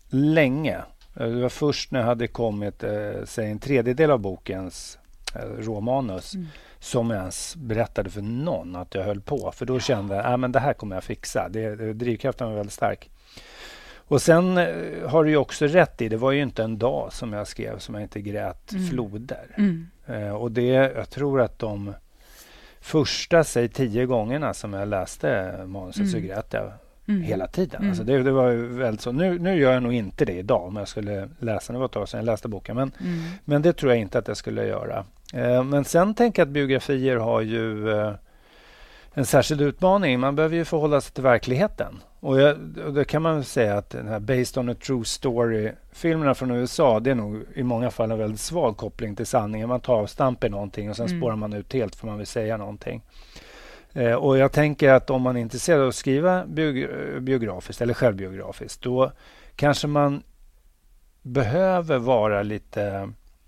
länge. Det var först när jag hade kommit säg en tredjedel av bokens råmanus som jag ens berättade för någon att jag höll på. För då kände jag men det här kommer jag fixa. Drivkraften var väldigt stark. Och sen har du ju också rätt i, det var ju inte en dag som jag skrev som jag inte grät floder. Och jag tror att de första, säg 10 gångerna som jag läste manuset så grät jag hela tiden. Alltså det var ju väldigt så. Nu gör jag nog inte det idag om jag skulle läsa. Det var ett tag sedan jag läste boken. Men det tror jag inte att jag skulle göra. Men sen tänker jag att biografier har ju en särskild utmaning. Man behöver ju förhålla sig till verkligheten. Och då kan man säga att den här Based on a True Story-filmerna från USA, det är nog i många fall en väldigt svag koppling till sanningen. Man tar avstamp i någonting och sen spårar man ut helt för man vill säga någonting. Och jag tänker att om man är intresserad av att skriva biografiskt eller självbiografiskt, då kanske man behöver vara lite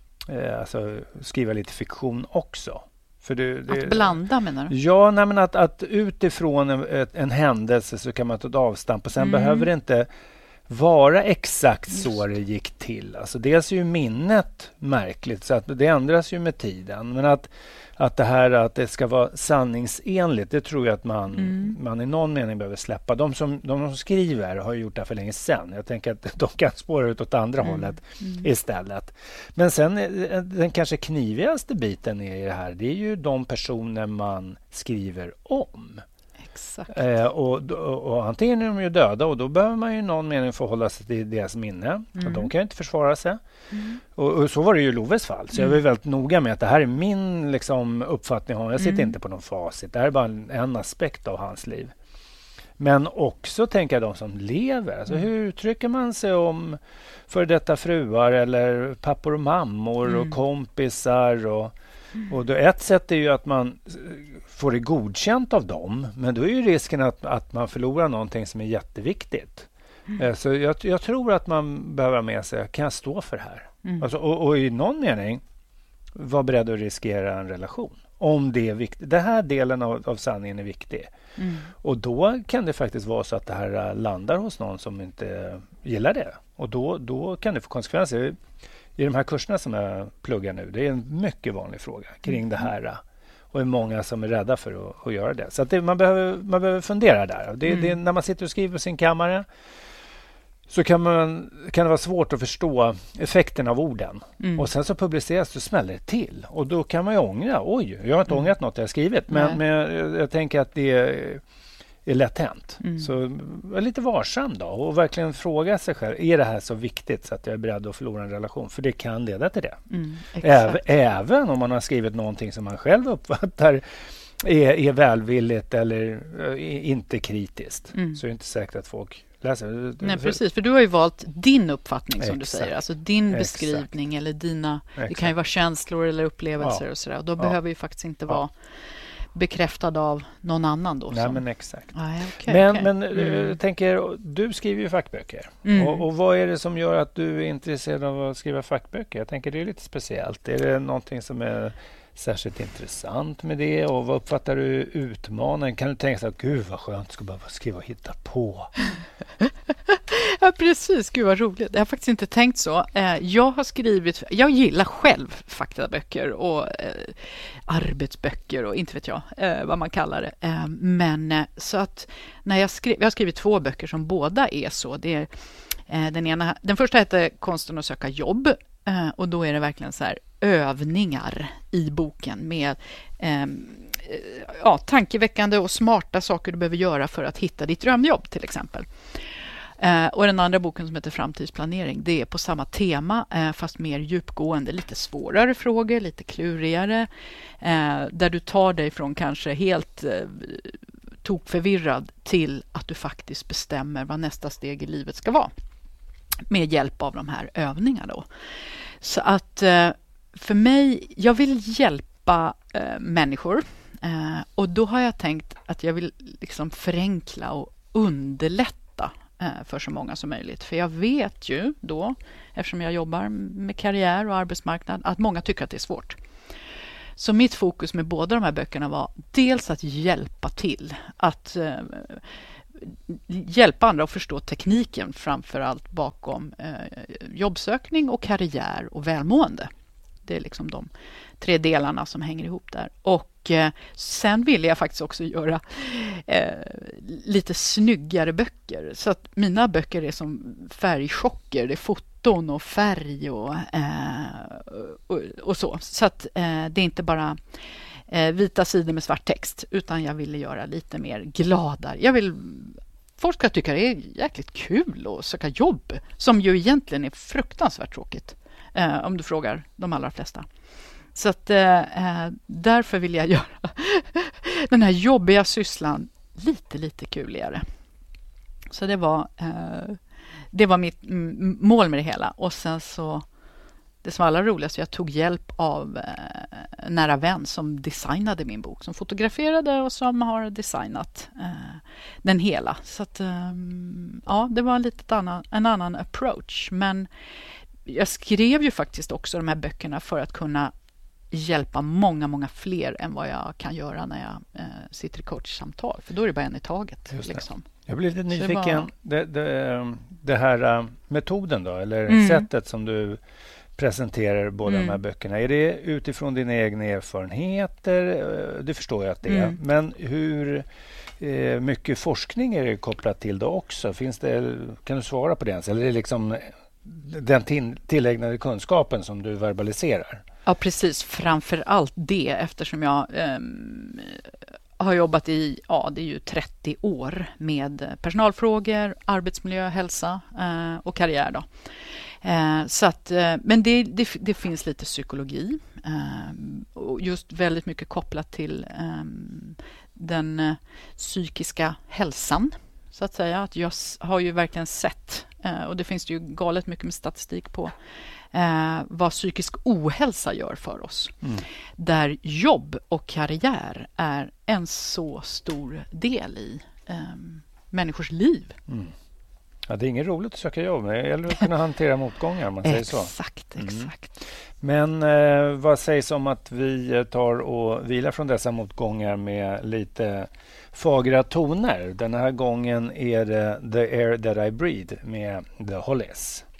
skriva lite fiktion också. För att blanda, menar du? Ja, men att utifrån en händelse så kan man ta ett avstamp och sen behöver det inte vara exakt så det gick till. Alltså dels är ju minnet märkligt så att det ändras ju med tiden. Men att det här att det ska vara sanningsenligt, det tror jag att man i någon mening behöver släppa. De som skriver har gjort det för länge sedan. Jag tänker att de kan spåra ut åt andra hållet istället. Men sen den kanske knivigaste biten i det här, det är ju de personer man skriver om. Exakt. Och antingen är de ju döda och då behöver man ju i någon mening förhålla sig till deras minne. Och de kan ju inte försvara sig. Och så var det ju i Loves fall. Så jag var väldigt noga med att det här är min uppfattning. Jag sitter inte på någon facit. Det här är bara en aspekt av hans liv. Men också tänker jag de som lever. Alltså, hur uttrycker man sig om för detta fruar eller pappor och mammor och kompisar och då ett sätt är ju att man får det godkänt av dem. Men då är ju risken att man förlorar någonting som är jätteviktigt. Så jag tror att man behöver ha med sig, kan jag stå för det här? Alltså, och i någon mening vara beredd att riskera en relation. Om det är viktigt. Den här delen av sanningen är viktig. Och då kan det faktiskt vara så att det här landar hos någon som inte gillar det. Och då kan det få konsekvenser. I de här kurserna som jag pluggar nu, det är en mycket vanlig fråga kring det här. Och det är många som är rädda för att göra det. Så att man behöver fundera där. Det när man sitter och skriver på sin kammare så kan det vara svårt att förstå effekten av orden. Och sen så publiceras det och smäller det till. Och då kan man ju ångra. Oj, jag har inte ångrat något jag skrivit. Men jag tänker att det är lätt hänt. Så var lite varsam då och verkligen fråga sig själv, är det här så viktigt så att jag är beredd att förlora en relation? För det kan leda till det. Även om man har skrivit någonting som man själv uppfattar är välvilligt eller inte kritiskt. Så är det inte säkert att folk läser. Nej, precis. För du har ju valt din uppfattning som du säger. Alltså din beskrivning eller dina... Det kan ju vara känslor eller upplevelser och sådär. Och då behöver ju faktiskt inte vara bekräftad av någon annan då. Nej, men exakt. Men jag tänker, du skriver ju fackböcker. Och vad är det som gör att du är intresserad av att skriva fackböcker? Jag tänker det är lite speciellt. Är det någonting som är särskilt intressant med det? Och vad uppfattar du utmaningen? Kan du tänka sig att gud vad skönt att ska bara skriva och hitta på? Ja, precis. Gud vad roligt. Jag har faktiskt inte tänkt så. Jag gillar själv faktaböcker och arbetsböcker och inte vet jag vad man kallar det. Men så att när jag har skrivit 2 böcker som båda är så. Det är, den första heter Konsten att söka jobb. Och då är det verkligen så här övningar i boken med tankeväckande och smarta saker du behöver göra för att hitta ditt drömjobb till exempel. Och den andra boken som heter Framtidsplanering, det är på samma tema fast mer djupgående, lite svårare frågor, lite klurigare där du tar dig från kanske helt tokförvirrad till att du faktiskt bestämmer vad nästa steg i livet ska vara med hjälp av de här övningarna då. Så att för mig, jag vill hjälpa människor och då har jag tänkt att jag vill liksom förenkla och underlätta för så många som möjligt. För jag vet ju då, eftersom jag jobbar med karriär och arbetsmarknad, att många tycker att det är svårt. Så mitt fokus med båda de här böckerna var dels att hjälpa till, att hjälpa andra att förstå tekniken framför allt bakom jobbsökning och karriär och välmående. Det är liksom de 3 delarna som hänger ihop där. Och sen ville jag faktiskt också göra lite snyggare böcker. Så att mina böcker är som färgchocker. Det är foton och färg och så. Så att det är inte bara vita sidor med svart text, utan jag ville göra lite mer gladare. Folk ska tycka det är jäkligt kul att söka jobb, som ju egentligen är fruktansvärt tråkigt, om du frågar de allra flesta. Så att därför vill jag göra den här jobbiga sysslan lite kuligare. Så det var mitt mål med det hela. Och sen så, det som var allra roligast, jag tog hjälp av en nära vän som designade min bok, som fotograferade och som har designat den hela. Så att ja, det var en annan approach. Men jag skrev ju faktiskt också de här böckerna för att kunna hjälpa många fler än vad jag kan göra när jag sitter i coachsamtal. För då är det bara en i taget. Liksom. Jag blir lite nyfiken. Det här metoden då, eller sättet som du presenterar båda de här böckerna. Är det utifrån dina egna erfarenheter? Det förstår jag att det är. Men hur mycket forskning är det kopplat till det också? Kan du svara på det? Eller är det liksom den tillägnade kunskapen som du verbaliserar? Ja, precis. Framför allt det, eftersom jag har jobbat i det är ju 30 år med personalfrågor, arbetsmiljö, hälsa och karriär. Då. Så att, men det finns lite psykologi, och just väldigt mycket kopplat till den psykiska hälsan. Så att säga, att jag har ju verkligen sett, och det finns ju galet mycket med statistik på vad psykisk ohälsa gör för oss. Där jobb och karriär är en så stor del i människors liv. Ja, det är inget roligt att söka jobb, men det gäller att kunna hantera motgångar, om man säger så. Exakt. Men vad sägs om att vi tar och vilar från dessa motgångar med lite fagra toner? Den här gången är det The Air That I Breathe med The Hollies.